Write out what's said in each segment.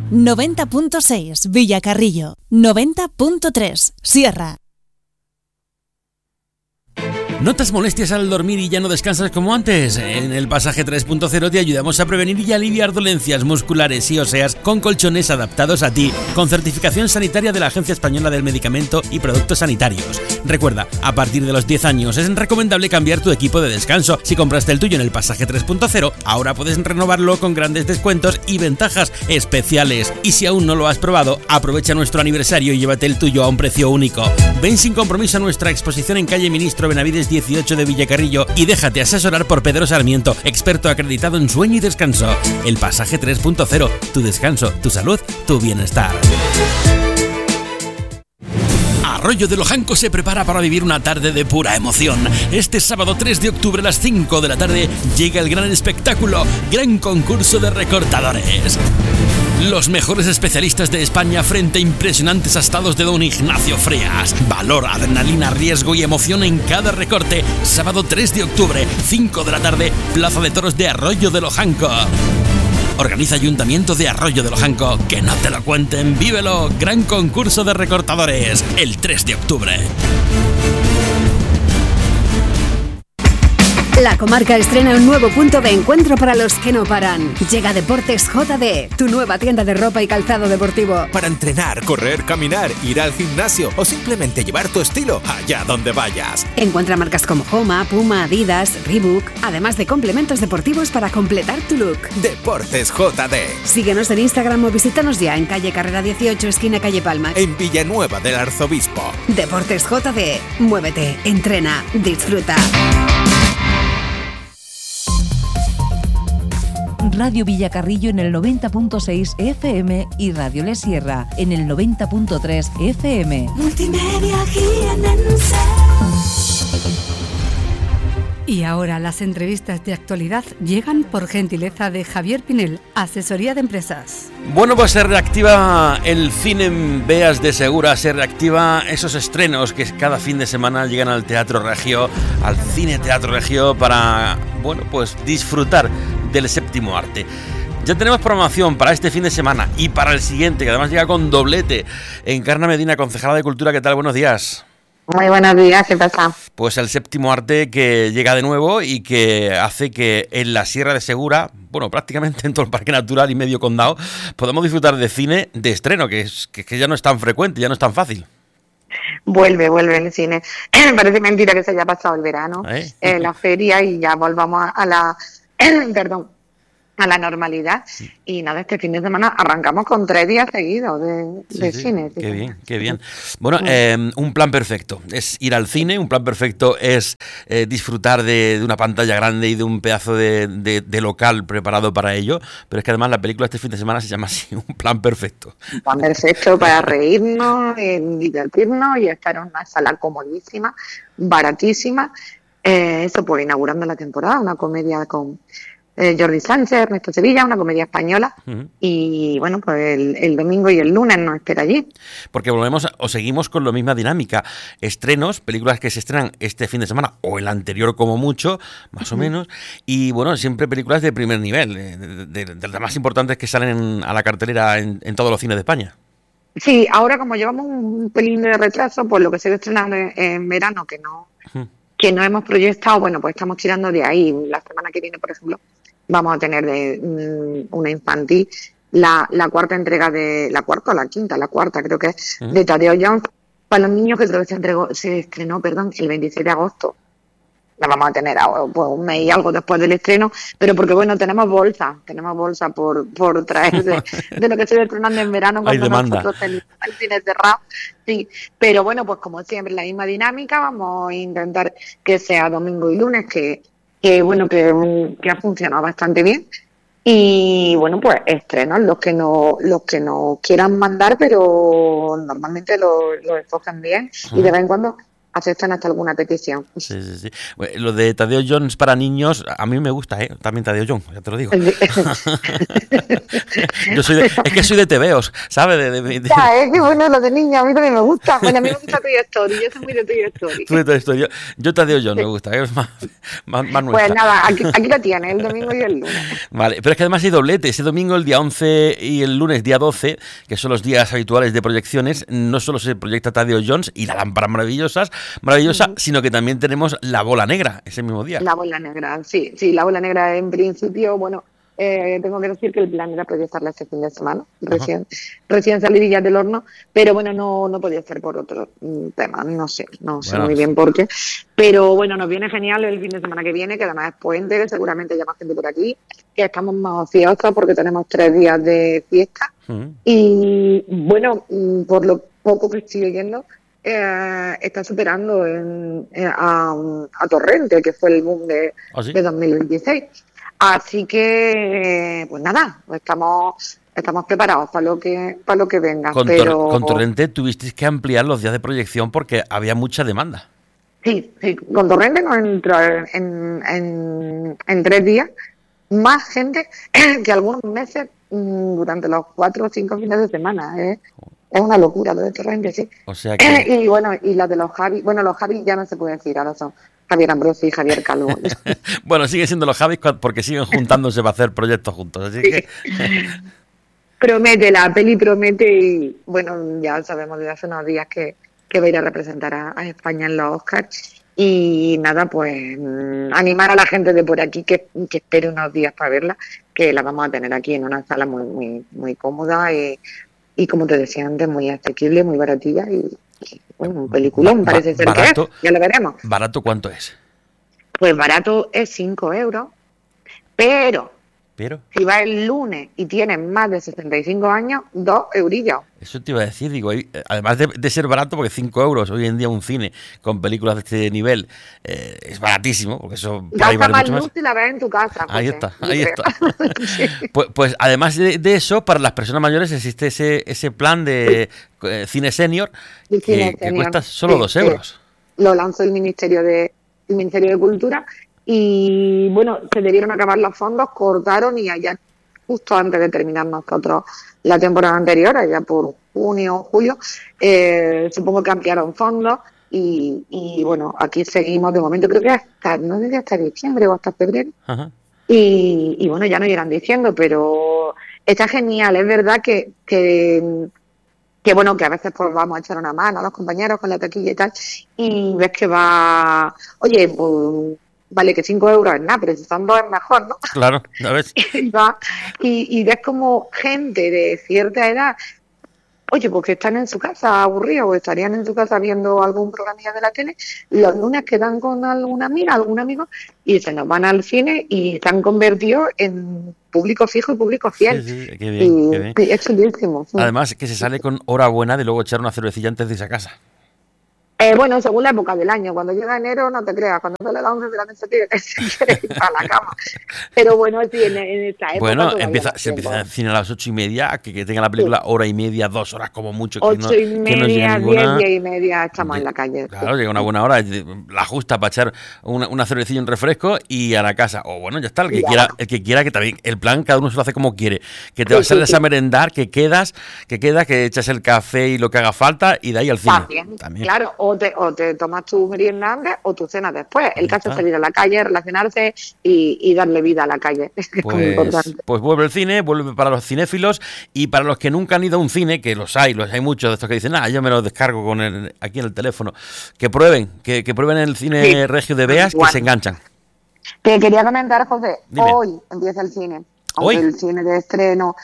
90.6 Villacarrillo, 90.3 Sierra. ¿Notas molestias al dormir y ya no descansas como antes? En el Pasaje 3.0 te ayudamos a prevenir y aliviar dolencias musculares y óseas con colchones adaptados a ti, con certificación sanitaria de la Agencia Española del Medicamento y Productos Sanitarios. Recuerda, a partir de los 10 años es recomendable cambiar tu equipo de descanso. Si compraste el tuyo en el Pasaje 3.0, ahora puedes renovarlo con grandes descuentos y ventajas especiales. Y si aún no lo has probado, aprovecha nuestro aniversario y llévate el tuyo a un precio único. Ven sin compromiso a nuestra exposición en calle Ministro Benavides 18 de Villacarrillo y déjate asesorar por Pedro Sarmiento, experto acreditado en sueño y descanso. El Pasaje 3.0, tu descanso, tu salud, tu bienestar. Arroyo de Lojanco se prepara para vivir una tarde de pura emoción. Este sábado 3 de octubre a las 5 de la tarde llega el gran espectáculo, gran concurso de recortadores. Los mejores especialistas de España frente a impresionantes astados de don Ignacio Freas. Valor, adrenalina, riesgo y emoción en cada recorte. Sábado 3 de octubre, 5 de la tarde, Plaza de Toros de Arroyo de Lojanco. Organiza Ayuntamiento de Arroyo de Lojanco. Que no te lo cuenten, vívelo. Gran concurso de recortadores, el 3 de octubre. La comarca estrena un nuevo punto de encuentro para los que no paran. Llega Deportes JD, tu nueva tienda de ropa y calzado deportivo. Para entrenar, correr, caminar, ir al gimnasio o simplemente llevar tu estilo allá donde vayas. Encuentra marcas como Homa, Puma, Adidas, Reebok, además de complementos deportivos para completar tu look. Deportes JD. Síguenos en Instagram o visítanos ya en calle Carrera 18, esquina calle Palma. En Villanueva del Arzobispo. Deportes JD. Muévete, entrena, disfruta. Radio Villacarrillo en el 90.6 FM y Radio Le Sierra en el 90.3 FM. Multimedia Jienense. Y ahora las entrevistas de actualidad llegan por gentileza de Javier Pinel, Asesoría de Empresas. Bueno, pues se reactiva el cine en Beas de Segura, se reactiva esos estrenos que cada fin de semana llegan al Teatro Regio, al Cine Teatro Regio para, bueno, pues disfrutar del séptimo arte. Ya tenemos programación para este fin de semana y para el siguiente, que además llega con doblete. Encarna Medina, concejala de Cultura, ¿qué tal? Buenos días. Muy buenos días, ¿qué pasa? Pues el séptimo arte que llega de nuevo y que hace que en la Sierra de Segura, bueno, prácticamente en todo el Parque Natural y medio condado, podamos disfrutar de cine de estreno, que ya no es tan frecuente, ya no es tan fácil. Vuelve el cine. Parece mentira que se haya pasado el verano, la feria y ya volvamos a la a la normalidad. Y nada, este fin de semana arrancamos con 3 días seguidos de cine. Qué bien. Bueno, un plan perfecto es ir al cine, un plan perfecto es disfrutar de una pantalla grande y de un pedazo de local preparado para ello, pero es que además la película este fin de semana se llama así, un plan perfecto. Un plan perfecto para reírnos, divertirnos y estar en una sala comodísima, baratísima. Eso pues inaugurando la temporada, una comedia con Jordi Sánchez, Ernesto Sevilla, una comedia española. Y bueno, pues el domingo y el lunes nos espera allí. Porque volvemos o seguimos con la misma dinámica. Estrenos, películas que se estrenan este fin de semana o el anterior como mucho, más o menos. Y bueno, siempre películas de primer nivel, de las más importantes que salen a la cartelera en todos los cines de España. Sí, ahora como llevamos un pelín de retraso, pues lo que se va a estrenar en verano, que no hemos proyectado, bueno, pues estamos tirando de ahí. La semana que viene, por ejemplo, vamos a tener una infantil, la cuarta entrega la cuarta creo que es, de Tadeo Jones, para los niños, que creo que se estrenó el 26 de agosto. La vamos a tener pues un mes y algo después del estreno, pero porque bueno, tenemos bolsa por traer de lo que estoy estrenando en verano cuando nosotros tenemos el cine cerrado. Sí, pero bueno, pues como siempre, la misma dinámica, vamos a intentar que sea domingo y lunes, que ha funcionado bastante bien. Y bueno, pues estrenos los que no quieran mandar, pero normalmente lo escogen bien. Y de vez en cuando aceptan hasta alguna petición. Sí. Bueno, lo de Tadeo Jones para niños, a mí me gusta, también Tadeo Jones, ya te lo digo. Es que soy de tebeos, ¿sabes? Ya, es que bueno, lo de niños a mí también me gusta. Bueno, a mí me gusta Toy Story, yo soy muy de Toy Story. Tú de Toy Story, yo Tadeo Jones me gusta, es más nuestra. Pues nada, aquí lo tienes, el domingo y el lunes. Vale, pero es que además hay doblete, ese domingo el día 11 y el lunes día 12, que son los días habituales de proyecciones, no solo se proyecta Tadeo Jones y la lámpara maravillosa, sino que también tenemos La Bola Negra ese mismo día. La Bola Negra, sí, La Bola Negra en principio, bueno, tengo que decir que el plan era proyectarla este fin de semana, recién salidillas del horno, pero bueno, no podía ser por otro tema, no sé muy bien por qué, pero bueno, nos viene genial el fin de semana que viene, que además es puente, seguramente haya más gente por aquí, que estamos más ociosos porque tenemos 3 días de fiesta, y bueno, por lo poco que estoy oyendo, está superando a Torrente, que fue el boom de 2026. Así que, pues nada, estamos preparados para lo que venga. Con Torrente tuvisteis que ampliar los días de proyección porque había mucha demanda. Sí, con Torrente nos entró en 3 días más gente que algunos meses durante los 4 o 5 fines de semana. Es una locura lo de Torrente, sí. O sea que... Y bueno, y las de los Javi, los Javi ya no se puede decir, ahora son Javier Ambrosi y Javier Calvo. Bueno, siguen siendo los Javis porque siguen juntándose para hacer proyectos juntos, así que... Promete, la peli promete y bueno, ya sabemos desde hace unos días que va a ir a representar a España en los Oscars. Y nada, pues animar a la gente de por aquí que espere unos días para verla, que la vamos a tener aquí en una sala muy, muy cómoda y como te decía antes, muy asequible, muy baratilla y bueno, un peliculón parece ser barato, que es, ya lo veremos. ¿Barato cuánto es? Pues barato es 5 euros, pero si vas el lunes y tienes más de 65 años, 2 eurillos. Eso te iba a decir, digo, además de ser barato, porque 5 euros hoy en día un cine con películas de este nivel es baratísimo, porque eso por ahí vale mucho más. Luz y la ves en tu casa. Ahí está. Sí. Pues además de eso, para las personas mayores existe ese plan de cine senior que cuesta solo 2 euros. Lo lanzó el Ministerio de Cultura. Y bueno, se debieron acabar los fondos, cortaron y allá justo antes de terminar nosotros la temporada anterior, allá por junio o julio, supongo que ampliaron fondos y bueno, aquí seguimos de momento, creo que hasta diciembre o hasta febrero. Ajá. Y bueno, ya no irán diciendo, pero está genial, es verdad que bueno, que a veces pues vamos a echar una mano a los compañeros con la taquilla y tal, y ves que va, oye, pues vale que 5 euros es nada, pero si son 2 es mejor, ¿no? Claro, ya ves. y ves como gente de cierta edad, oye, porque están en su casa aburridos o estarían en su casa viendo algún programilla de la tele, los lunes quedan con alguna amiga, algún amigo y se nos van al cine y están convertidos en público fijo y público fiel. Sí, qué bien. Es chulísimo. Sí. Además, que se sale con hora buena de luego echar una cervecilla antes de irse a casa. Bueno, según la época del año. Cuando llega enero, no te creas. Cuando sale la 11 de la noche, se quiere ir a la cama. Pero bueno, sí, en esta época... Bueno, se empieza el cine a las 8:30, que tenga la película hora y media, 2 horas como mucho. 8:30, 10:30, estamos en la calle. Claro, llega una buena hora, la justa para echar una cervecilla, un refresco y a la casa. O bueno, ya está, el que quiera, que también el plan cada uno se lo hace como quiere. Que te vas a merendar, que echas el café y lo que haga falta y de ahí al cine. También. Claro, o te tomas tu merienda antes o tu cena después. El caso es salir a la calle, relacionarse y darle vida a la calle. Es muy importante. Pues vuelve el cine, vuelve para los cinéfilos y para los que nunca han ido a un cine, que los hay muchos de estos que dicen, yo me lo descargo aquí en el teléfono. Que prueben el cine regio de Beas, que se enganchan. Te quería comentar, José, Dime. Hoy empieza el cine. ¿Hoy? El cine de estreno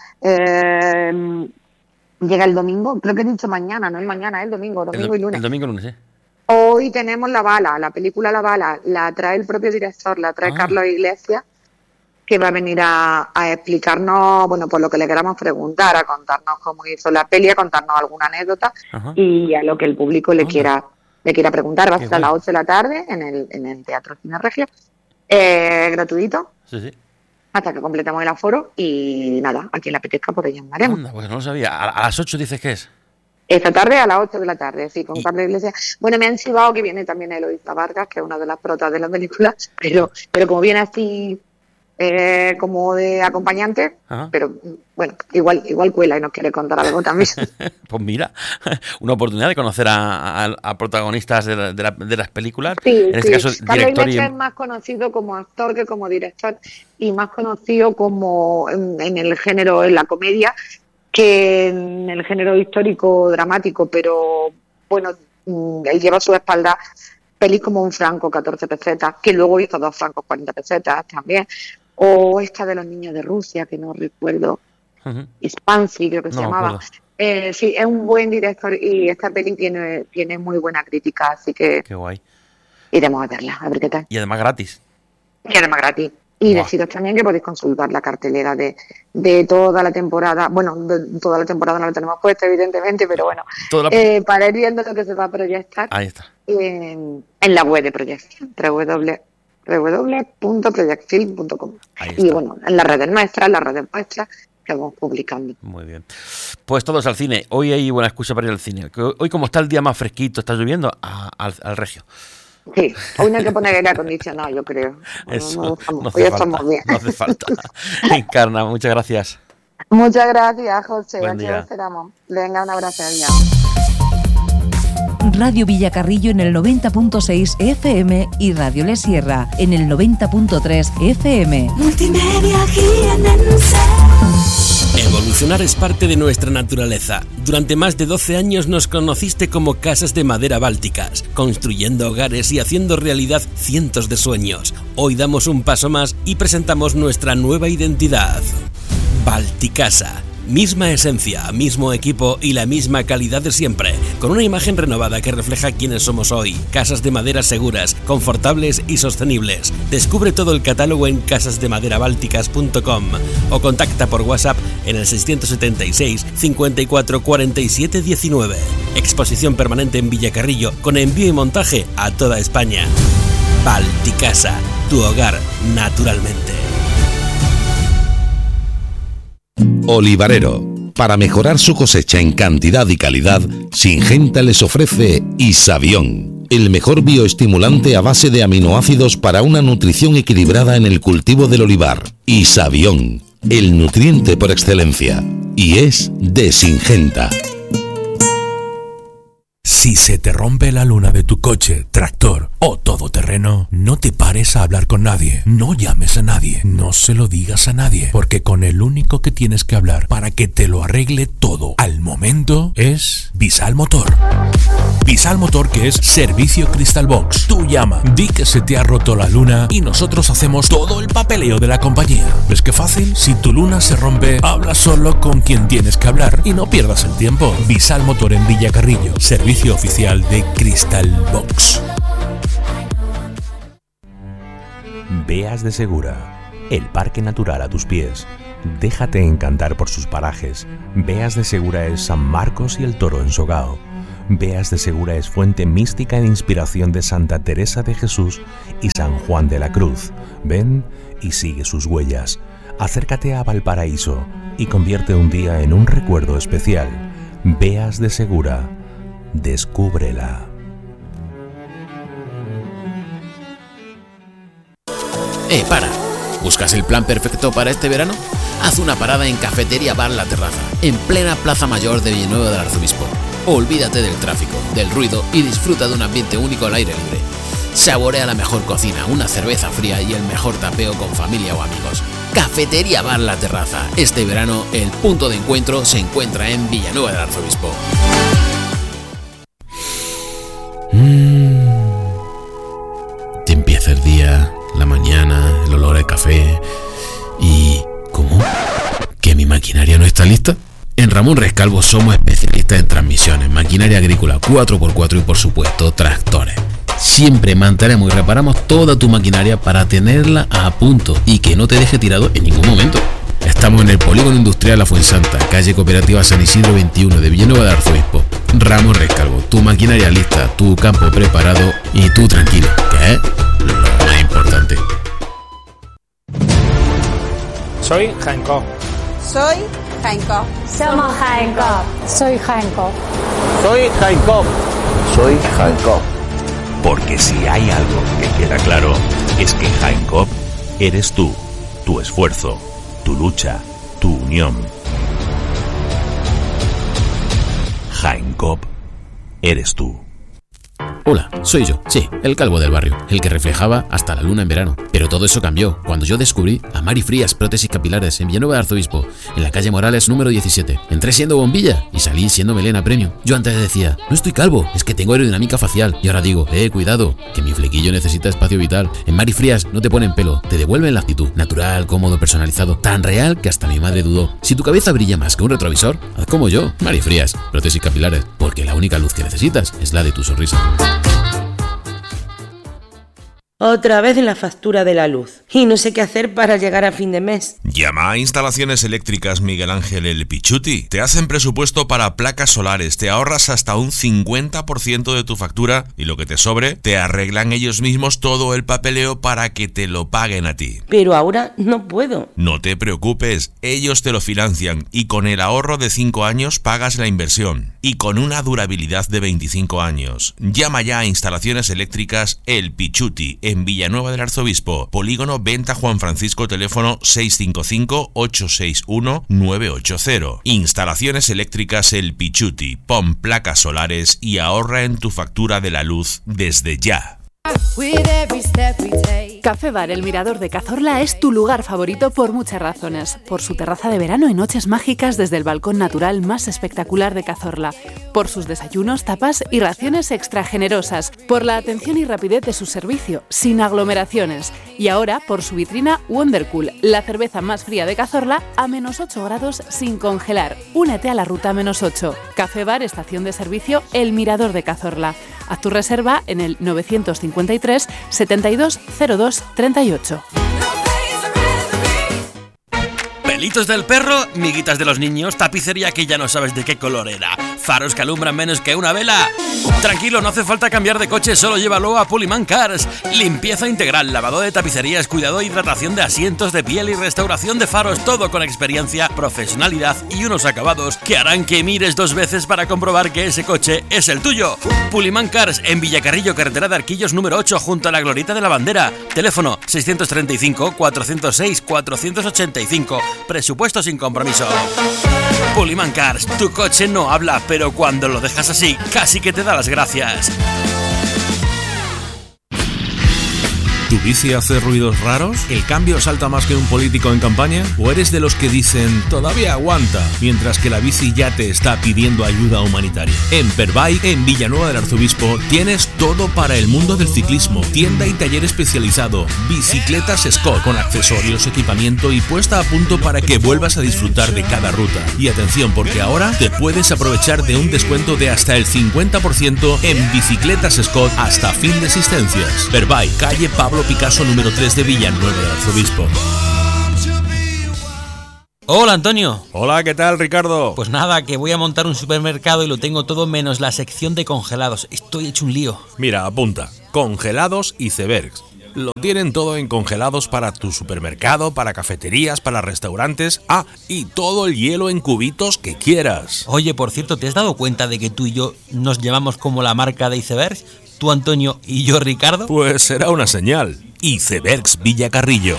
llega el domingo, creo que he dicho mañana, no es mañana, es el domingo y lunes. El domingo y lunes, sí. Hoy tenemos La Bala, la película La Bala, la trae el propio director, la trae Carlos Iglesias, que va a venir a explicarnos, bueno, por lo que le queramos preguntar, a contarnos cómo hizo la peli, a contarnos alguna anécdota y a lo que el público le quiera preguntar. Va a ser a las 8 de la tarde en el Teatro Cine Regio, gratuito. Sí. Hasta que completemos el aforo y nada, a quien le apetezca por ahí llamaremos. Pues no lo sabía. ¿A las 8 dices que es? Esta tarde a las 8 de la tarde, sí, con Carlos Iglesias. Bueno, me han chivado que viene también Eloísa Vargas, que es una de las protas de la película, pero como viene así como de acompañante, pero bueno, igual cuela y nos quiere contar algo también. Pues mira, una oportunidad de conocer a protagonistas de las películas. Sí, en este caso, Carlos director Iglesias es más conocido como actor que como director, y más conocido como en el género, en la comedia, que en el género histórico dramático, pero bueno, él lleva a su espalda pelis como Un franco, 14 pesetas, que luego hizo 2 francos, 40 pesetas también, o esta de los niños de Rusia, que no recuerdo, Spansky creo que se llamaba. Sí, es un buen director y esta peli tiene muy buena crítica, así que qué guay. Iremos a verla, a ver qué tal. Y además gratis. Y deciros también que podéis consultar la cartelera de toda la temporada. Bueno, de toda la temporada no la tenemos puesta, evidentemente, pero bueno, para ir viendo lo que se va a proyectar. Ahí está. En la web de Projectfilm, www.projectfilm.com. Y bueno, en las redes nuestras, que vamos publicando. Muy bien. Pues todos al cine. Hoy hay buena excusa para ir al cine. Hoy, como está el día más fresquito, está lloviendo, al Regio. Sí, hoy no hay que poner aire acondicionado, yo creo. Eso, hoy estamos bien. No hace falta. Encarna, muchas gracias. Muchas gracias, José. Buen Aquí día. lo esperamos. Venga, un abrazo. Ya. Radio Villacarrillo en el 90.6 FM y Radio Le Sierra en el 90.3 FM. Multimedia Jienense. Evolucionar es parte de nuestra naturaleza. Durante más de 12 años nos conociste como Casas de Madera Bálticas, construyendo hogares y haciendo realidad cientos de sueños. Hoy damos un paso más y presentamos nuestra nueva identidad. Balticasa. Misma esencia, mismo equipo y la misma calidad de siempre, con una imagen renovada que refleja quiénes somos hoy. Casas de madera seguras, confortables y sostenibles. Descubre todo el catálogo en casasdemaderabalticas.com o contacta por WhatsApp en el 676 54 47 19. Exposición permanente en Villacarrillo con envío y montaje a toda España. Balticasa, tu hogar naturalmente. Olivarero. Para mejorar su cosecha en cantidad y calidad, Syngenta les ofrece Isavión, el mejor bioestimulante a base de aminoácidos para una nutrición equilibrada en el cultivo del olivar. Isavión, el nutriente por excelencia. Y es de Syngenta. Si se te rompe la luna de tu coche, tractor o todoterreno, no te pares a hablar con nadie, no llames a nadie, no se lo digas a nadie, porque con el único que tienes que hablar para que te lo arregle todo al momento es Visal Motor. Visal Motor, que es servicio Crystal Box. Tú llama, di que se te ha roto la luna y nosotros hacemos todo el papeleo de la compañía. ¿Ves qué fácil? Si tu luna se rompe, habla solo con quien tienes que hablar y no pierdas el tiempo. Visal Motor en Villacarrillo, servicio oficial de Crystal Box. Beas de Segura, el parque natural a tus pies. Déjate encantar por sus parajes. Beas de Segura es San Marcos y el Toro en Sogao. Beas de Segura es fuente mística e inspiración de Santa Teresa de Jesús y San Juan de la Cruz. Ven y sigue sus huellas. Acércate a Valparaíso y convierte un día en un recuerdo especial. Beas de Segura. Descúbrela. Para. ¿Buscas el plan perfecto para este verano? Haz una parada en Cafetería Bar La Terraza, en plena Plaza Mayor de Villanueva del Arzobispo. Olvídate del tráfico, del ruido y disfruta de un ambiente único al aire libre. Saborea la mejor cocina, una cerveza fría y el mejor tapeo con familia o amigos. Cafetería Bar La Terraza. Este verano el punto de encuentro se encuentra en Villanueva del Arzobispo. Te empieza el día, la mañana, el olor al café y... ¿Cómo? ¿Que mi maquinaria no está lista? En Ramón Rescalvo somos especialistas en transmisiones, maquinaria agrícola 4x4 y por supuesto tractores. Siempre mantenemos y reparamos toda tu maquinaria para tenerla a punto y que no te deje tirado en ningún momento. Estamos en el Polígono Industrial La Fuensanta, calle Cooperativa San Isidro 21 de Villanueva del Arzobispo. Ramón Rescalvo, tu maquinaria lista, tu campo preparado y tú tranquilo, que es lo más importante. Soy Hancock. Soy Jaén Coop. Somos Jaén Coop. Soy Jaén Coop. Soy Jaén Coop. Soy Jaén Coop. Porque si hay algo que queda claro, es que Jaén Coop eres tú, tu esfuerzo, tu lucha, tu unión. Jaén Coop eres tú. Hola, soy yo, sí, el calvo del barrio, el que reflejaba hasta la luna en verano. Pero todo eso cambió cuando yo descubrí a Mari Frías Prótesis Capilares en Villanueva de Arzobispo, en la calle Morales número 17. Entré siendo bombilla y salí siendo melena premium. Yo antes decía, no estoy calvo, es que tengo aerodinámica facial. Y ahora digo, cuidado, que mi flequillo necesita espacio vital. En Mari Frías no te ponen pelo, te devuelven la actitud. Natural, cómodo, personalizado, tan real que hasta mi madre dudó. Si tu cabeza brilla más que un retrovisor, haz como yo, Mari Frías Prótesis Capilares, porque la única luz que necesitas es la de tu sonrisa. Otra vez en la factura de la luz. Y no sé qué hacer para llegar a fin de mes. Llama a Instalaciones Eléctricas Miguel Ángel El Pichuti. Te hacen presupuesto para placas solares, te ahorras hasta un 50% de tu factura y lo que te sobre, te arreglan ellos mismos todo el papeleo para que te lo paguen a ti. Pero ahora no puedo. No te preocupes, ellos te lo financian y con el ahorro de 5 años pagas la inversión. Y con una durabilidad de 25 años. Llama ya a Instalaciones Eléctricas El Pichuti en Villanueva del Arzobispo, Polígono Venta Juan Francisco, teléfono 655-861-980. Instalaciones Eléctricas El Pichuti, pon placas solares y ahorra en tu factura de la luz desde ya. Café Bar El Mirador de Cazorla es tu lugar favorito por muchas razones. Por su terraza de verano y noches mágicas desde el balcón natural más espectacular de Cazorla. Por sus desayunos, tapas y raciones extra generosas. Por la atención y rapidez de su servicio, sin aglomeraciones. Y ahora por su vitrina Wondercool, la cerveza más fría de Cazorla a -8 grados sin congelar. Únete a la ruta -8. Café Bar Estación de Servicio El Mirador de Cazorla. Haz tu reserva en el 953 72 02 38. Pelitos del perro, miguitas de los niños, tapicería que ya no sabes de qué color era, faros que alumbran menos que una vela. Tranquilo, no hace falta cambiar de coche, solo llévalo a Pullman Cars. Limpieza integral, lavado de tapicerías, cuidado e hidratación de asientos de piel y restauración de faros, todo con experiencia, profesionalidad y unos acabados que harán que mires 2 veces para comprobar que ese coche es el tuyo. Pullman Cars en Villacarrillo, carretera de Arquillos número 8, junto a la Glorieta de la Bandera. Teléfono 635 406 485. Presupuesto sin compromiso. Pullman Cars, tu coche no habla, pero cuando lo dejas así, casi que te da las gracias. ¿Tu bici hace ruidos raros? ¿El cambio salta más que un político en campaña? ¿O eres de los que dicen, todavía aguanta, mientras que la bici ya te está pidiendo ayuda humanitaria? En Perbike, en Villanueva del Arzobispo, tienes todo para el mundo del ciclismo. Tienda y taller especializado. Bicicletas Scott, con accesorios, equipamiento y puesta a punto para que vuelvas a disfrutar de cada ruta. Y atención, porque ahora te puedes aprovechar de un descuento de hasta el 50% en Bicicletas Scott hasta fin de existencias. Perbike, calle Pablo Picasso número 3 de Villanueva del Arzobispo. Hola Antonio. Hola, ¿qué tal Ricardo? Pues nada, que voy a montar un supermercado y lo tengo todo menos la sección de congelados. Estoy hecho un lío. Mira, apunta, congelados icebergs. Lo tienen todo en congelados para tu supermercado, para cafeterías, para restaurantes. Ah, y todo el hielo en cubitos que quieras. Oye, por cierto, ¿te has dado cuenta de que tú y yo nos llamamos como la marca de icebergs? ¿Tú, Antonio, y yo, Ricardo? Pues será una señal. Icebergs Villacarrillo.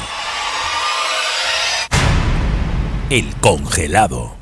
El congelado.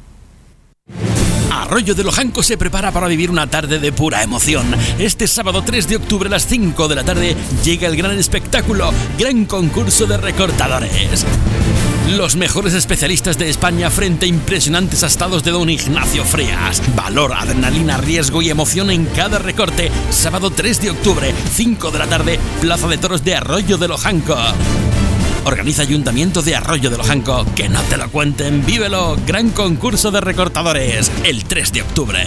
Arroyo de Lojanco se prepara para vivir una tarde de pura emoción. Este sábado 3 de octubre a las 5 de la tarde llega el gran espectáculo, gran concurso de recortadores. Los mejores especialistas de España frente a impresionantes astados de don Ignacio Frías. Valor, adrenalina, riesgo y emoción en cada recorte. Sábado 3 de octubre, 5 de la tarde, Plaza de Toros de Arroyo de Lojanco. Organiza Ayuntamiento de Arroyo de Lojanco. Que no te lo cuenten, vívelo. Gran concurso de recortadores, el 3 de octubre.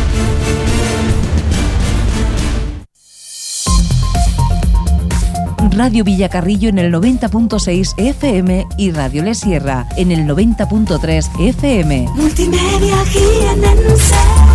Radio Villacarrillo en el 90.6 FM y Radio Le Sierra en el 90.3 FM. Multimedia jienense.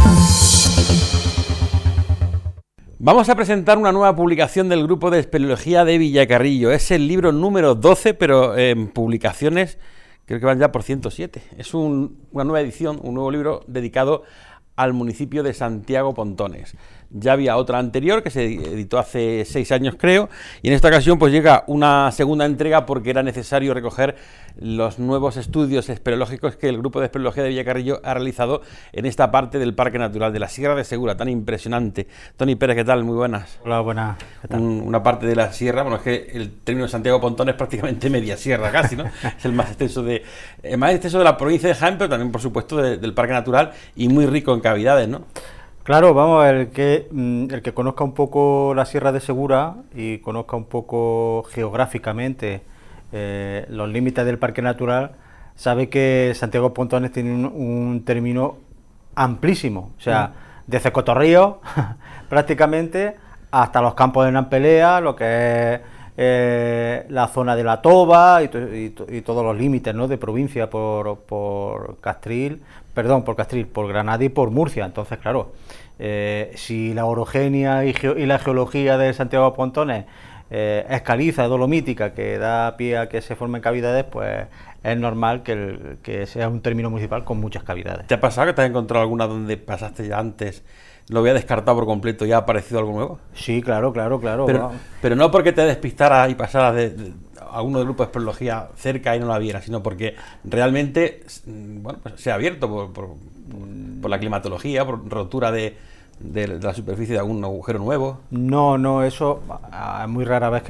Vamos a presentar una nueva publicación del grupo de espeleología de Villacarrillo. Es el libro número 12, pero en publicaciones Creo que van ya por 107. Es una nueva edición, un nuevo libro dedicado al municipio de Santiago Pontones. Ya había otra anterior que se editó hace 6 años, creo, y en esta ocasión pues llega una segunda entrega porque era necesario recoger los nuevos estudios espeleológicos que el grupo de espeleología de Villacarrillo ha realizado en esta parte del Parque Natural de la Sierra de Segura, tan impresionante. Tony Pérez, ¿qué tal? Muy buenas. Hola, buenas. ¿Qué tal? Una parte de la sierra, bueno, es que el término de Santiago Pontones es prácticamente media sierra casi, ¿no? Es el más extenso de la provincia de Jaén, pero también, por supuesto, del Parque Natural y muy rico en cavidades, ¿no? Claro, vamos, el que conozca un poco la Sierra de Segura y conozca un poco geográficamente los límites del Parque Natural, sabe que Santiago Pontones tiene un término amplísimo, o sea, desde Cotorrío prácticamente hasta los campos de Nampelea, lo que es la zona de la Toba y todos los límites, ¿no?, de provincia por Castril, por Granada y por Murcia. Entonces, claro, si la orogenia y la geología de Santiago Pontones es caliza, dolomítica, que da pie a que se formen cavidades, pues es normal que sea un término municipal con muchas cavidades. ¿Te ha pasado que te has encontrado alguna donde pasaste ya antes, lo había descartado por completo y ha aparecido algo nuevo? Sí, claro. Pero no porque te despistaras y pasaras de alguno del grupo de espeleología cerca y no la vieras, sino porque realmente, bueno, pues se ha abierto por la climatología, por rotura de la superficie de algún agujero nuevo. No, eso es muy rara vez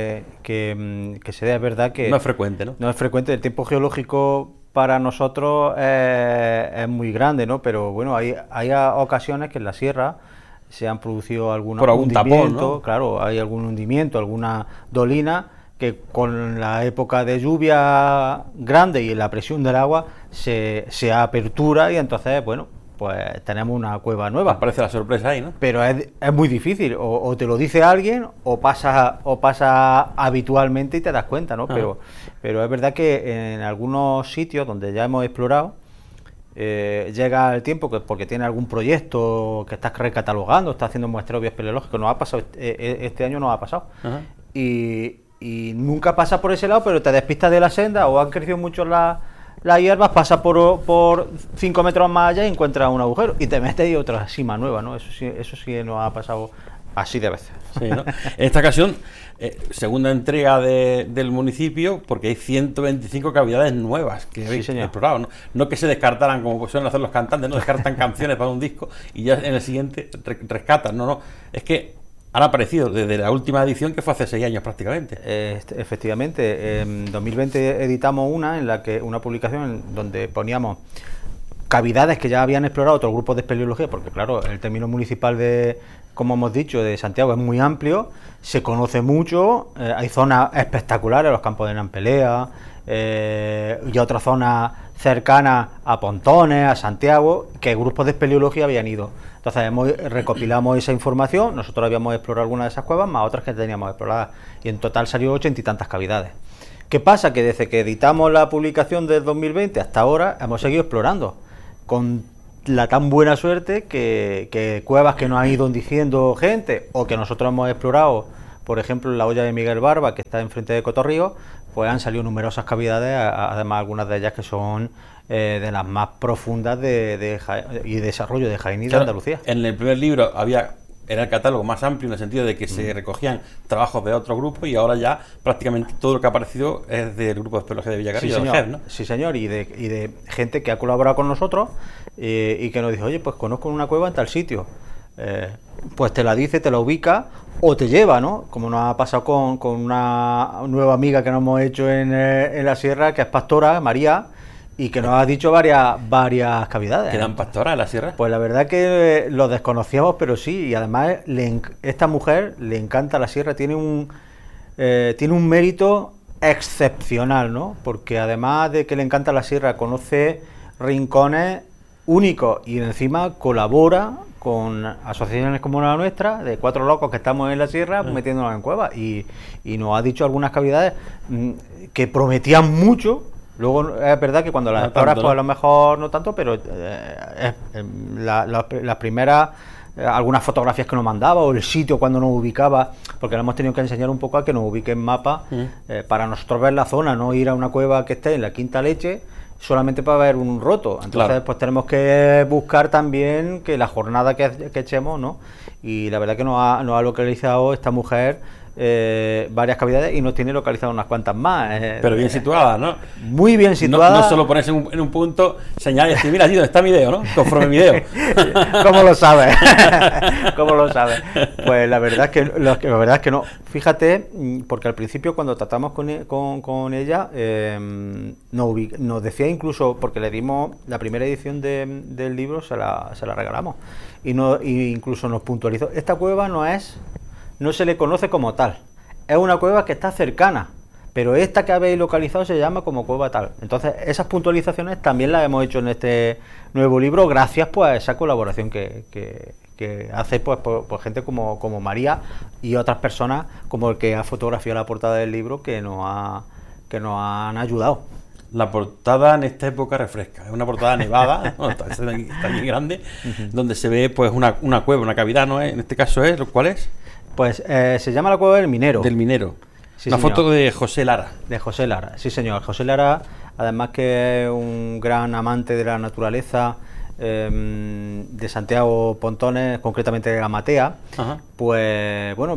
que se dé, es verdad que... No es frecuente, ¿no? No es frecuente, el tiempo geológico para nosotros es muy grande, ¿no? Pero bueno, hay ocasiones que en la sierra se han producido algún hundimiento, tapón, ¿no? Claro, hay algún hundimiento, alguna dolina, que con la época de lluvia grande y la presión del agua se apertura y entonces, bueno, pues tenemos una cueva nueva. Aparece la sorpresa ahí, ¿no? Pero es muy difícil, o te lo dice alguien o pasa habitualmente y te das cuenta, ¿no? Pero es verdad que en algunos sitios donde ya hemos explorado, llega el tiempo porque tiene algún proyecto que estás recatalogando, estás haciendo muestreo bioespeleológico, nos ha pasado, este año nos ha pasado. Y nunca pasa por ese lado, pero te despistas de la senda o han crecido mucho las hierbas, pasa por 5 metros más allá y encuentras un agujero y te metes y otra cima nueva, ¿no? Eso sí nos ha pasado así de veces. Sí, ¿no? En esta ocasión, segunda entrega del municipio, porque hay 125 cavidades nuevas que habéis explorado, ¿no? No que se descartaran como suelen hacer los cantantes, no descartan canciones para un disco y ya en el siguiente rescatan, no, es que han aparecido desde la última edición, que fue hace 6 años prácticamente. Efectivamente, en 2020 editamos una publicación donde poníamos cavidades que ya habían explorado otros grupos de espeleología, porque claro, el término municipal como hemos dicho, de Santiago es muy amplio, se conoce mucho, hay zonas espectaculares, los campos de Nampelea, y otras zonas cercanas a Pontones, a Santiago, que grupos de espeleología habían ido. Entonces recopilamos esa información, nosotros habíamos explorado algunas de esas cuevas, más otras que teníamos exploradas, y en total salió 80 y tantas cavidades. ¿Qué pasa? Que desde que editamos la publicación del 2020 hasta ahora hemos seguido explorando, con la tan buena suerte que cuevas que nos han ido diciendo gente, o que nosotros hemos explorado, por ejemplo en la olla de Miguel Barba, que está enfrente de Cotorrío, pues han salido numerosas cavidades, además algunas de ellas que son de las más profundas y desarrollo de Jaén y de Andalucía. En el primer libro era el catálogo más amplio en el sentido de que se recogían trabajos de otro grupo, y ahora ya prácticamente todo lo que ha aparecido es del grupo de espeleología de Villacarrillo, sí, señor, ¿no? Sí, señor, y de gente que ha colaborado con nosotros y que nos dice, oye, pues conozco una cueva en tal sitio. Pues te la dice, te la ubica o te lleva, ¿no? Como nos ha pasado con una nueva amiga que nos hemos hecho en la sierra, que es pastora, María, y que nos ha dicho varias cavidades. ¿Quedan pastoras en la sierra? Pues la verdad que lo desconocíamos, pero sí, y además esta mujer le encanta la sierra, tiene un mérito excepcional, ¿no? Porque además de que le encanta la sierra, conoce rincones únicos y encima colabora con asociaciones como la nuestra, de 4 locos que estamos en la sierra metiéndonos en cuevas, y nos ha dicho algunas cavidades que prometían mucho. Luego es verdad que cuando las exploras, pues a lo mejor no tanto, pero las primeras algunas fotografías que nos mandaba o el sitio cuando nos ubicaba, porque le hemos tenido que enseñar un poco a que nos ubique en mapa para nosotros ver la zona, no ir a una cueva que esté en la Quinta Leche solamente para ver un roto. Entonces pues tenemos que buscar también que la jornada que echemos, ¿no? Y la verdad que nos ha localizado esta mujer varias cavidades y nos tiene localizado unas cuantas más. Pero bien situada, ¿no? Muy bien situada. No solo ponerse en un punto, señalar y decir, mira, allí donde está mi dedo, ¿no? Conforme mi dedo. ¿Cómo lo sabes? ¿Cómo lo sabes? Pues la verdad es que no. Fíjate, porque al principio cuando tratamos con ella, nos decía incluso, porque le dimos la primera edición del libro, se la regalamos. Y incluso nos puntualizó, esta cueva no se le conoce como tal, es una cueva que está cercana, pero esta que habéis localizado se llama como cueva tal. Entonces esas puntualizaciones también las hemos hecho en este nuevo libro gracias pues a esa colaboración que hace pues gente como María y otras personas como el que ha fotografiado la portada del libro que nos han ayudado. La portada en esta época refresca, es una portada nevada, ¿no? está bien grande, donde se ve pues una cueva, una cavidad, ¿no? En este caso ¿cuál es? Pues se llama la cueva del Minero. Del Minero. Sí, una foto de José Lara. De José Lara, sí señor. José Lara, además que es un gran amante de la naturaleza, de Santiago Pontones, concretamente de la Matea. Ajá. Pues bueno,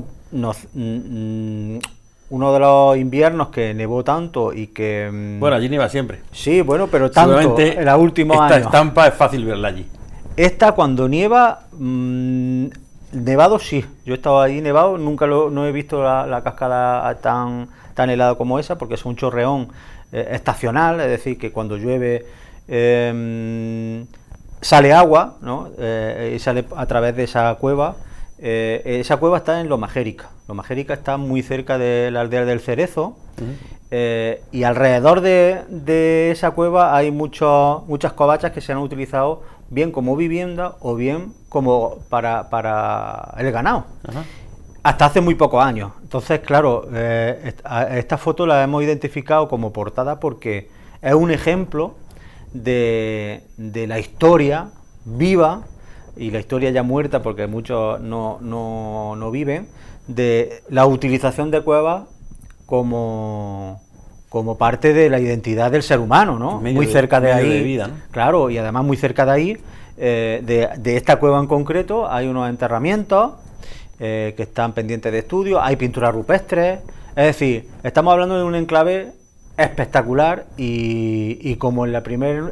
uno de los inviernos que nevó tanto y que... Bueno, allí nieva siempre. Sí, bueno, pero tanto en los últimos años. Esta estampa es fácil verla allí. Esta cuando nieva... nevado sí, yo he estado ahí nevado, no he visto la cascada tan helada como esa, porque es un chorreón estacional, es decir, que cuando llueve sale agua, ¿no? Y sale a través de esa cueva. Esa cueva está en Loma Jérica. Loma Jérica está muy cerca de la aldea del Cerezo, y alrededor de esa cueva hay muchas covachas que se han utilizado bien como vivienda o bien como para el ganado. Ajá. Hasta hace muy pocos años. Entonces, claro, esta foto la hemos identificado como portada porque es un ejemplo de la historia viva y la historia ya muerta, porque muchos no viven, de la utilización de cuevas como parte de la identidad del ser humano, ¿no? Muy cerca de ahí, de vida, ¿no? Claro, y además muy cerca de ahí, de esta cueva en concreto, hay unos enterramientos que están pendientes de estudio, hay pinturas rupestres, es decir, estamos hablando de un enclave espectacular y como en la primera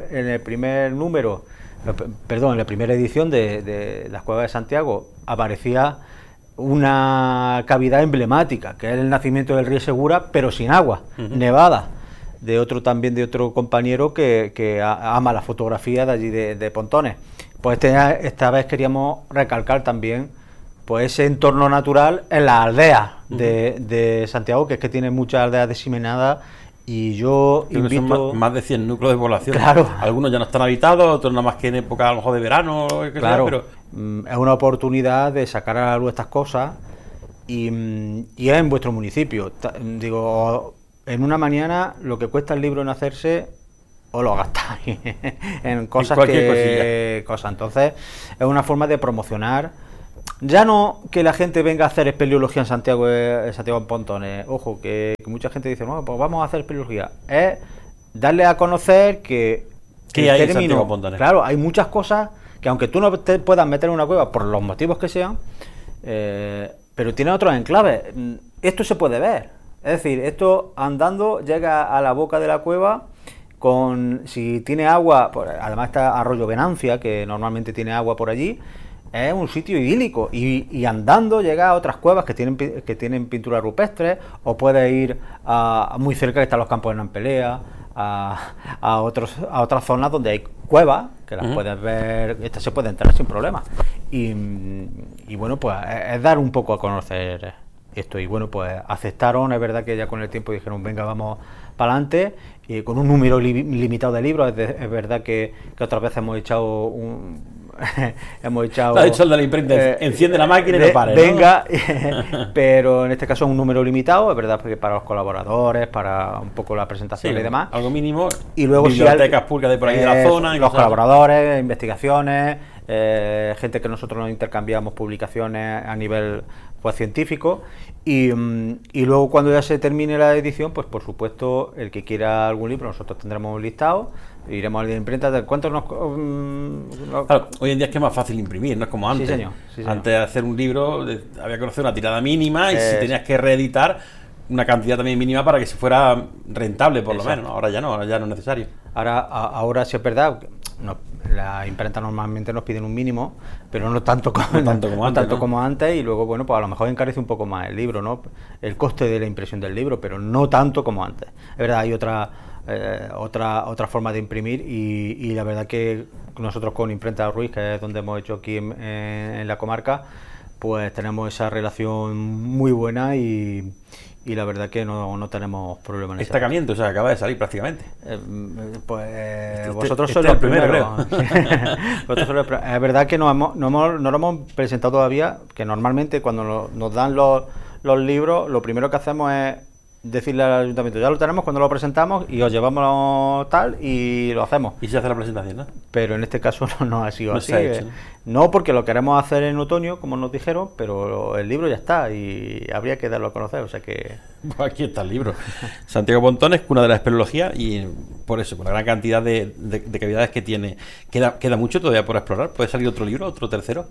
edición de las cuevas de Santiago aparecía una cavidad emblemática, que es el nacimiento del río Segura, pero sin agua, nevada, de otro compañero que ama la fotografía de allí de Pontones. Pues esta vez queríamos recalcar también pues ese entorno natural en las aldeas de Santiago, que es que tiene muchas aldeas diseminadas. Y yo creo invito... que son más de 100 núcleos de población. Claro. Algunos ya no están habitados, otros nada más que en época a lo mejor de verano, claro, pero es una oportunidad de sacar a la luz estas cosas y es en vuestro municipio. Digo, en una mañana lo que cuesta el libro en hacerse os lo gastáis en cosas cosas. Entonces es una forma de promocionar. Ya no que la gente venga a hacer espeleología en Santiago en Pontones, ojo, que mucha gente dice, no, pues vamos a hacer espeleología, es darle a conocer que hay en Santiago en Pontones. Claro, hay muchas cosas que aunque tú no te puedas meter en una cueva por los motivos que sean, pero tiene otros enclaves. Esto se puede ver, es decir, esto andando llega a la boca de la cueva. Si tiene agua, pues, además está Arroyo Venancia, que normalmente tiene agua por allí, es un sitio idílico y andando llega a otras cuevas que tienen pinturas rupestres, o puede ir muy cerca, que están los campos de Nampelea, a otras zonas donde hay cuevas que las puedes ver. Esta se puede entrar sin problema y bueno, pues es dar un poco a conocer esto. Y bueno, pues aceptaron. Es verdad que ya con el tiempo dijeron, venga, vamos para adelante, y con un número limitado de libros. Es verdad que otras veces hemos echado ha dicho el de la imprenta, enciende la máquina y no pare, venga, ¿no? Pero en este caso es un número limitado, es verdad, porque para los colaboradores, para un poco la presentación y demás, algo mínimo, y luego bibliotecas públicas de por ahí de la zona, los colaboradores, investigaciones, gente que nosotros nos intercambiamos publicaciones a nivel pues científico, y luego cuando ya se termine la edición, pues por supuesto el que quiera algún libro, nosotros tendremos un listado, iremos al día de imprenta de cuántos nos... Claro, hoy en día es que es más fácil imprimir, no es como antes. Sí, señor. Antes de hacer un libro había que conocer una tirada mínima y si tenías que reeditar una cantidad también mínima para que se fuera rentable por lo menos. Ahora ya no es necesario. Ahora sí es verdad, la imprenta normalmente nos piden un mínimo, pero no tanto como antes, y luego bueno, pues a lo mejor encarece un poco más el libro, ¿no? El coste de la impresión del libro, pero no tanto como antes. Es verdad, hay otra forma de imprimir, y la verdad que nosotros con Imprenta Ruiz, que es donde hemos hecho aquí en la comarca, pues tenemos esa relación muy buena, y la verdad que no tenemos problemas. Destacamiento, o sea, acaba de salir prácticamente. Vosotros sois los primeros. Es verdad que no lo hemos presentado todavía, que normalmente cuando nos dan los libros, lo primero que hacemos es decirle al ayuntamiento, ya lo tenemos cuando lo presentamos, y os llevamos tal y lo hacemos. Y se hace la presentación, ¿no? Pero en este caso no ha sido así. Se ha hecho, ¿no? No, porque lo queremos hacer en otoño, como nos dijeron, pero el libro ya está y habría que darlo a conocer, o sea que... Pues aquí está el libro. Santiago Pontones, cuna de la espeleología, y por eso, por la gran cantidad de cavidades que tiene. ¿Queda mucho todavía por explorar? ¿Puede salir otro libro, otro tercero?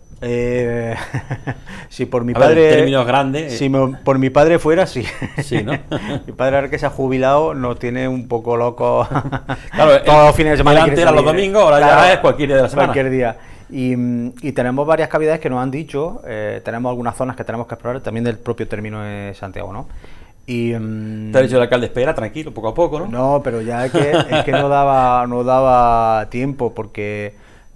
Si por mi padre... en términos grandes... Si por mi padre fuera, sí. Sí, ¿no? Mi padre, ahora que se ha jubilado, nos tiene un poco loco. Claro, todos los fines de semana. Antes era los domingos, ahora ya es cualquier día de la semana. Cualquier día. Y tenemos varias cavidades que nos han dicho, tenemos algunas zonas que tenemos que explorar, también del propio término de Santiago, ¿no? Te ha dicho el alcalde, espera, tranquilo, poco a poco, ¿no? No, pero ya es que no daba tiempo, porque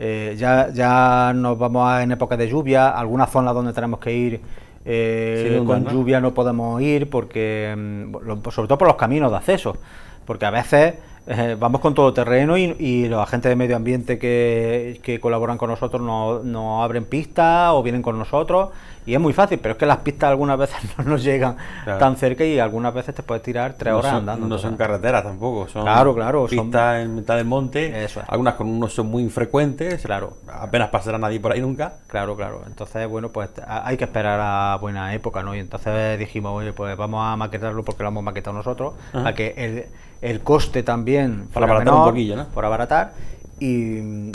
ya nos vamos en época de lluvia, algunas zonas donde tenemos que ir con lluvia no podemos ir, porque sobre todo por los caminos de acceso, porque a veces vamos con todo terreno y los agentes de medio ambiente que colaboran con nosotros nos abren pistas o vienen con nosotros, y es muy fácil, pero es que las pistas algunas veces no nos llegan tan cerca, y algunas veces te puedes tirar 3 horas andando. No son carreteras tampoco, son pistas en mitad del monte, algunas con unos son muy infrecuentes, apenas pasará nadie por ahí nunca. Claro, entonces bueno, pues hay que esperar a buena época, ¿no? Y entonces dijimos, oye, pues vamos a maquetarlo, porque lo hemos maquetado nosotros, a que el coste también para abaratar un poquillo, ¿no? Por abaratar. Y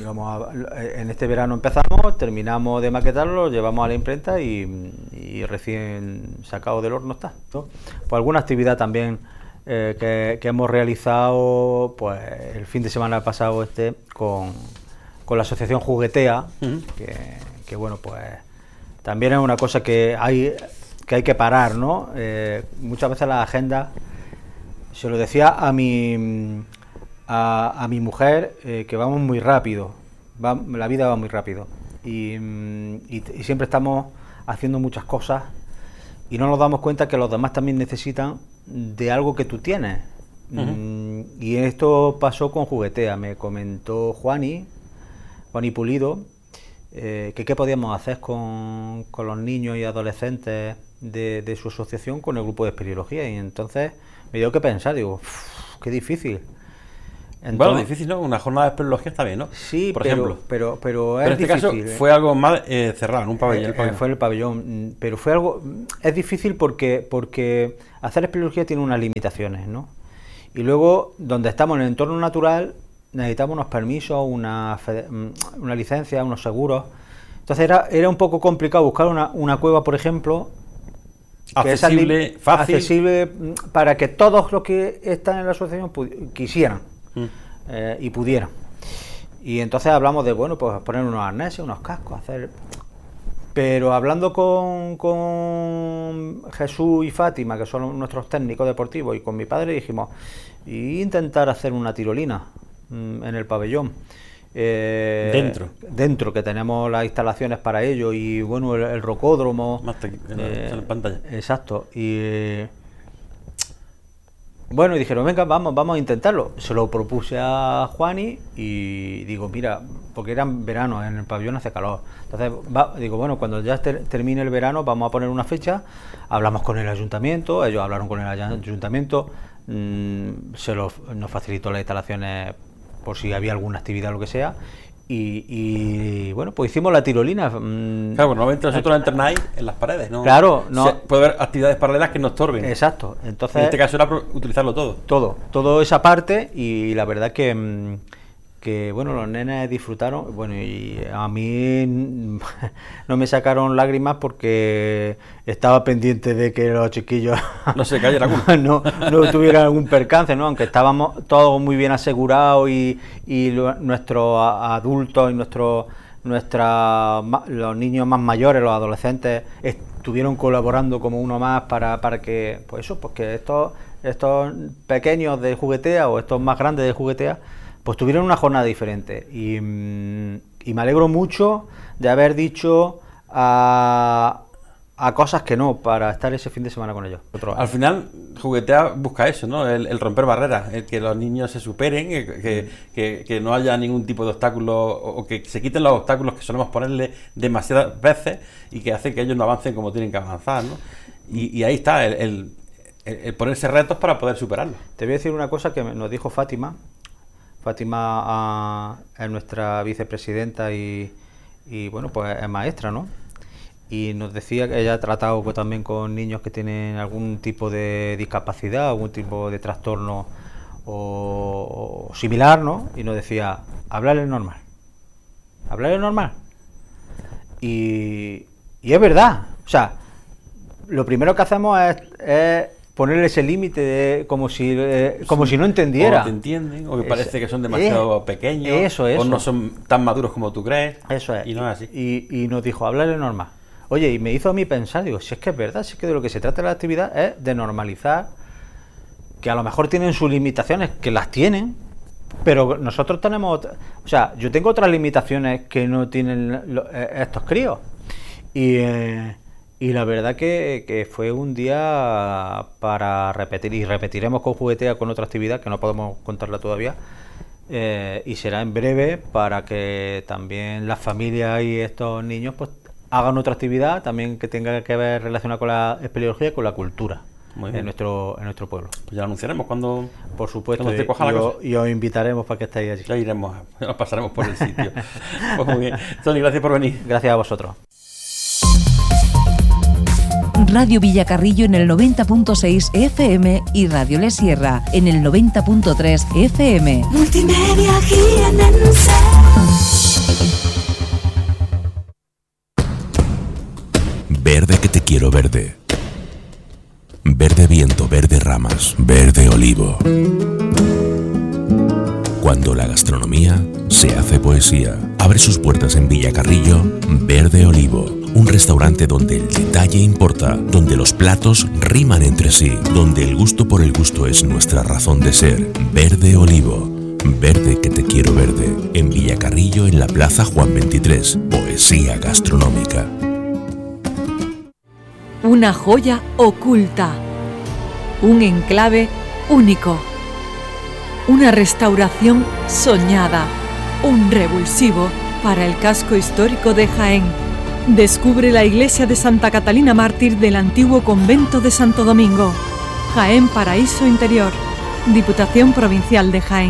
en este verano empezamos, terminamos de maquetarlo, lo llevamos a la imprenta y recién sacado del horno está, ¿no? Pues alguna actividad también que hemos realizado, pues el fin de semana pasado con la asociación Juguetea, que bueno, pues también es una cosa que hay que parar, ¿no? Muchas veces las agendas, se lo decía a mi mujer, que vamos muy rápido, la vida va muy rápido, y siempre estamos haciendo muchas cosas y no nos damos cuenta que los demás también necesitan de algo que tú tienes. Y esto pasó con Juguetea. Me comentó Juani Pulido, que qué podíamos hacer con los niños y adolescentes de su asociación con el grupo de espeleología, y entonces me dio que pensar, digo, qué difícil. Entonces, bueno, difícil, ¿no? Una jornada de espeleología está bien, ¿no? Sí, por ejemplo. Pero en este caso fue algo más cerrado, en un pabellón. Fue en el pabellón, pero fue algo... Es difícil porque hacer espeleología tiene unas limitaciones, ¿no? Y luego, donde estamos en el entorno natural, necesitamos unos permisos, una licencia, unos seguros. Entonces era un poco complicado buscar una cueva, por ejemplo... Accesible, fácil. Accesible para que todos los que están en la asociación quisieran. Y pudieran. Y entonces hablamos de, bueno, pues poner unos arneses, unos cascos, hacer... Pero hablando con Jesús y Fátima, que son nuestros técnicos deportivos, y con mi padre, dijimos, intentar hacer una tirolina en el pabellón. Dentro, que tenemos las instalaciones para ello, y bueno, el rocódromo. En la pantalla. Exacto. Y... bueno, y dijeron, venga, vamos a intentarlo. Se lo propuse a Juani y digo, mira, porque era verano, en el pabellón hace calor. Entonces, digo, bueno, cuando ya termine el verano, vamos a poner una fecha. Hablamos con el ayuntamiento, ellos hablaron con el ayuntamiento, nos facilitó las instalaciones por si había alguna actividad o lo que sea. Y bueno, pues hicimos la tirolina. Claro, normalmente vosotros entrenáis en las paredes, ¿no? Claro, no. Puede haber actividades paralelas que nos estorben. Exacto. Entonces, en este caso era utilizarlo todo. Todo esa parte, y la verdad que bueno, los nenes disfrutaron. Bueno, y a mí no me sacaron lágrimas porque estaba pendiente de que los chiquillos no se cayeran no tuvieran algún percance, ¿no? Aunque estábamos todos muy bien asegurados y nuestros adultos y los niños más mayores, los adolescentes, estuvieron colaborando como uno más para que, pues eso, pues que estos pequeños de juguetea o estos más grandes de juguetea pues tuvieron una jornada diferente, y me alegro mucho de haber dicho a cosas que no, para estar ese fin de semana con ellos. Al final, Juguetea busca eso, ¿no? El romper barreras, el que los niños se superen, que no haya ningún tipo de obstáculo, o que se quiten los obstáculos que solemos ponerle demasiadas veces y que hacen que ellos no avancen como tienen que avanzar, ¿no? Y ahí está, el ponerse retos para poder superarlos. Te voy a decir una cosa que nos dijo Fátima es nuestra vicepresidenta y bueno, pues es maestra, ¿no? Y nos decía que ella ha tratado pues también con niños que tienen algún tipo de discapacidad, algún tipo de trastorno o similar, ¿no? Y nos decía, hablarle normal. Y es verdad. O sea, lo primero que hacemos es ponerle ese límite como si no entendiera. O no te entienden, o que parece que son demasiado pequeños, eso. O no son tan maduros como tú crees. Eso es. Y no es así. Y nos dijo, háblale normal. Oye, y me hizo a mí pensar, digo, si es que es verdad, si es que de lo que se trata de la actividad es de normalizar, que a lo mejor tienen sus limitaciones, que las tienen, pero nosotros tenemos, o sea, yo tengo otras limitaciones que no tienen estos críos. Y la verdad que fue un día para repetir, y repetiremos con Juguetea con otra actividad que no podemos contarla todavía, y será en breve, para que también las familias y estos niños pues hagan otra actividad también que tenga que ver relacionada con la espeleología y con la cultura en nuestro pueblo. Pues ya lo anunciaremos cuando, por supuesto, cuando te coja la cosa. Y os invitaremos para que estéis allí. Ya iremos, ya nos pasaremos por el sitio. Pues muy bien. Tony, gracias por venir. Gracias a vosotros. Radio Villacarrillo en el 90.6 FM y Radio Le Sierra en el 90.3 FM. Multimedia jienense. Verde que te quiero verde. Verde viento, verde ramas, verde olivo. Cuando la gastronomía se hace poesía, abre sus puertas en Villacarrillo, Verde Olivo. Un restaurante donde el detalle importa, donde los platos riman entre sí, donde el gusto por el gusto es nuestra razón de ser. Verde Olivo. Verde que te quiero verde. En Villacarrillo, en la Plaza Juan 23. Poesía gastronómica. Una joya oculta. Un enclave único. Una restauración soñada. Un revulsivo para el casco histórico de Jaén. Descubre la iglesia de Santa Catalina Mártir del antiguo convento de Santo Domingo. Jaén Paraíso Interior. Diputación Provincial de Jaén.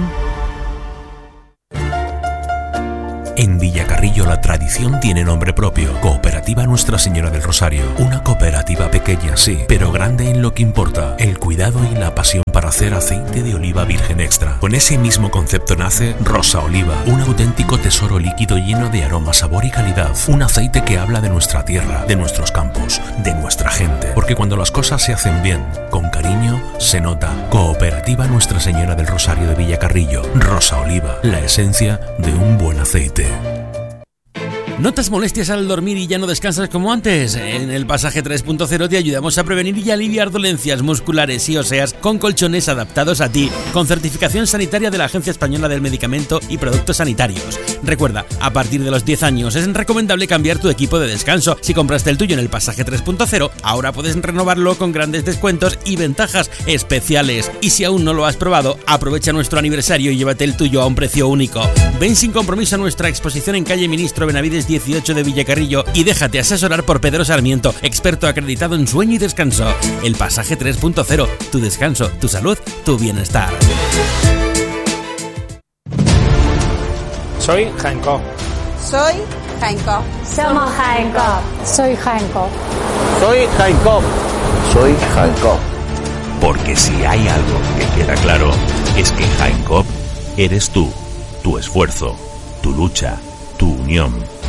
En Villacarrillo la tradición tiene nombre propio. Cooperativa Nuestra Señora del Rosario. Una cooperativa pequeña, sí, pero grande en lo que importa. El cuidado y la pasión para hacer aceite de oliva virgen extra. Con ese mismo concepto nace Rosa Oliva, un auténtico tesoro líquido lleno de aroma, sabor y calidad. Un aceite que habla de nuestra tierra, de nuestros campos, de nuestra gente. Porque cuando las cosas se hacen bien, con cariño, se nota. Cooperativa Nuestra Señora del Rosario de Villacarrillo. Rosa Oliva, la esencia de un buen aceite. ¿Notas molestias al dormir y ya no descansas como antes? En el pasaje 3.0 te ayudamos a prevenir y aliviar dolencias musculares y óseas con colchones adaptados a ti, con certificación sanitaria de la Agencia Española del Medicamento y Productos Sanitarios. Recuerda, a partir de los 10 años es recomendable cambiar tu equipo de descanso. Si compraste el tuyo en el pasaje 3.0, ahora puedes renovarlo con grandes descuentos y ventajas especiales. Y si aún no lo has probado, aprovecha nuestro aniversario y llévate el tuyo a un precio único. Ven sin compromiso a nuestra exposición en calle Ministro Benavides 18 de Villacarrillo y déjate asesorar por Pedro Sarmiento, experto acreditado en sueño y descanso. El pasaje 3.0, tu descanso, tu salud, tu bienestar. Soy Jaén Coop. Soy Jaén Coop. Somos Jaén Coop. Soy Jaén Coop. Soy Jaén Coop. Soy Jaén Coop. Porque si hay algo que queda claro, es que Jaén Coop eres tú, tu esfuerzo, tu lucha, tu unión.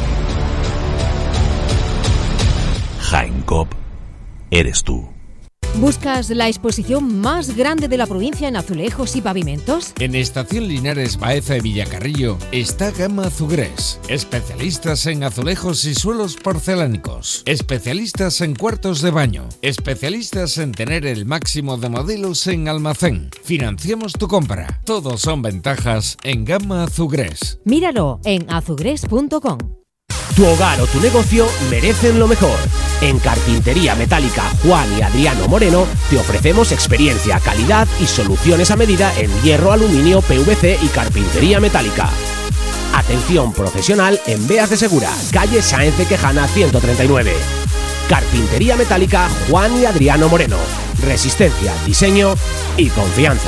Jaén Coop eres tú. ¿Buscas la exposición más grande de la provincia en azulejos y pavimentos? En Estación Linares Baeza de Villacarrillo está Gama Azugrés. Especialistas en azulejos y suelos porcelánicos. Especialistas en cuartos de baño. Especialistas en tener el máximo de modelos en almacén. Financiamos tu compra. Todos son ventajas en Gama Azugrés. Míralo en azugrés.com. Tu hogar o tu negocio merecen lo mejor. En Carpintería Metálica Juan y Adriano Moreno te ofrecemos experiencia, calidad y soluciones a medida en hierro, aluminio, PVC y carpintería metálica. Atención profesional en Beas de Segura, calle Sáenz de Quejana 139. Carpintería Metálica Juan y Adriano Moreno. Resistencia, diseño y confianza.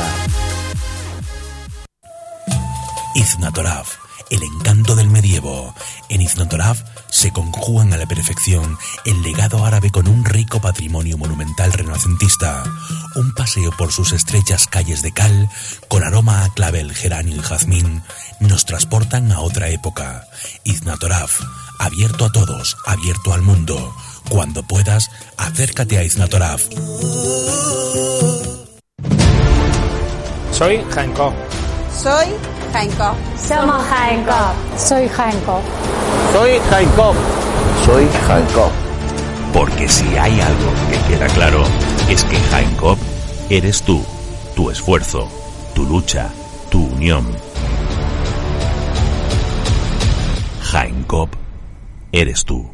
Iznatoraf, el encanto del medievo. En Iznatoraf se conjugan a la perfección el legado árabe con un rico patrimonio monumental renacentista. Un paseo por sus estrechas calles de cal, con aroma a clavel, geranio y jazmín, nos transportan a otra época. Iznatoraf, abierto a todos, abierto al mundo. Cuando puedas, acércate a Iznatoraf. Soy Jaén Coop. Soy Jaén Coop. Somos Jaén Coop. Soy Jaén Coop. Soy Jaén Coop. Soy Jaén Coop. Porque si hay algo que queda claro, es que Jaén Coop eres tú, tu esfuerzo, tu lucha, tu unión. Jaén Coop eres tú.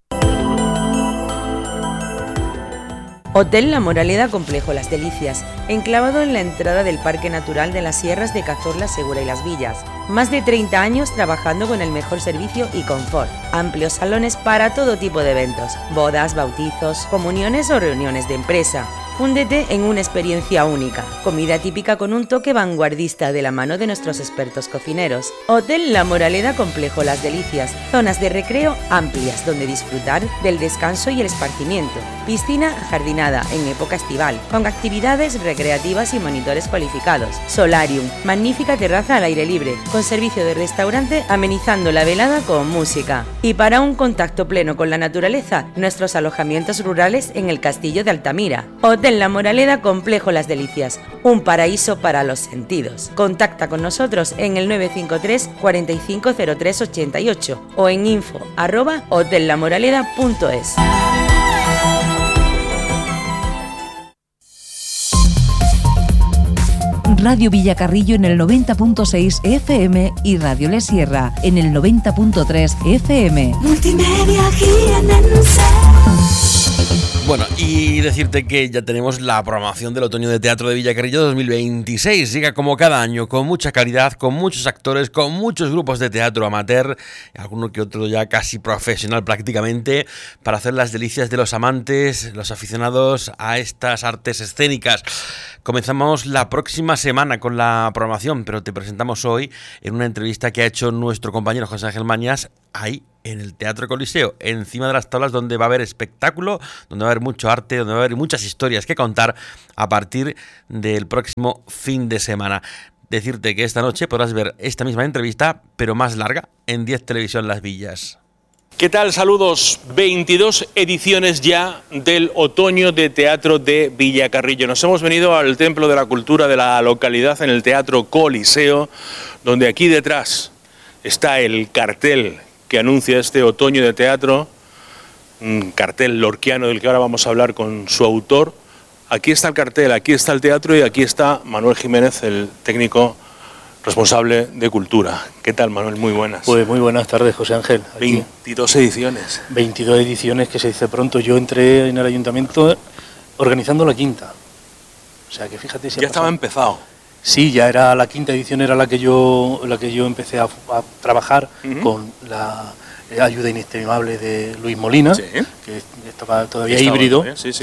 Hotel La Moraleda Complejo Las Delicias, enclavado en la entrada del Parque Natural de las Sierras de Cazorla, Segura y Las Villas. Más de 30 años trabajando con el mejor servicio y confort. Amplios salones para todo tipo de eventos, bodas, bautizos, comuniones o reuniones de empresa. Fúndete en una experiencia única. Comida típica con un toque vanguardista de la mano de nuestros expertos cocineros. Hotel La Moraleda Complejo Las Delicias. Zonas de recreo amplias donde disfrutar del descanso y el esparcimiento. Piscina jardinada en época estival, con actividades recreativas y monitores cualificados. Solarium, magnífica terraza al aire libre, con servicio de restaurante amenizando la velada con música. Y para un contacto pleno con la naturaleza, nuestros alojamientos rurales en el Castillo de Altamira. Hotel La Moraleda Complejo Las Delicias, un paraíso para los sentidos. Contacta con nosotros en el 953 4503 88 o en info@hotellamoraleda.es. Radio Villacarrillo en el 90.6 FM y Radio Le Sierra en el 90.3 FM. Multimedia jienense. Bueno, y decirte que ya tenemos la programación del Otoño de Teatro de Villacarrillo 2026. Llega como cada año, con mucha calidad, con muchos actores, con muchos grupos de teatro amateur, alguno que otro ya casi profesional prácticamente, para hacer las delicias de los amantes, los aficionados a estas artes escénicas. Comenzamos la próxima semana con la programación, pero te presentamos hoy en una entrevista que ha hecho nuestro compañero José Ángel Mañas, ahí en el Teatro Coliseo, encima de las tablas, donde va a haber espectáculo, donde va a haber mucho arte, donde va a haber muchas historias que contar a partir del próximo fin de semana. Decirte que esta noche podrás ver esta misma entrevista, pero más larga, en 10 Televisión Las Villas. ¿Qué tal? Saludos. 22 ediciones ya del Otoño de Teatro de Villacarrillo. Nos hemos venido al Templo de la Cultura de la localidad, en el Teatro Coliseo, donde aquí detrás está el cartel que anuncia este Otoño de Teatro, un cartel lorquiano del que ahora vamos a hablar con su autor. Aquí está el cartel, aquí está el teatro y aquí está Manuel Jiménez, el técnico responsable de Cultura. ¿Qué tal, Manuel? Muy buenas. Pues muy buenas tardes, José Ángel. Aquí. 22 ediciones. 22 ediciones, que se dice pronto. Yo entré en el ayuntamiento organizando la quinta. O sea que fíjate si ya estaba empezado. Sí, ya era la quinta edición, era la que yo empecé a trabajar con la ayuda inestimable de Luis Molina, que estaba todavía híbrido. Sí, sí.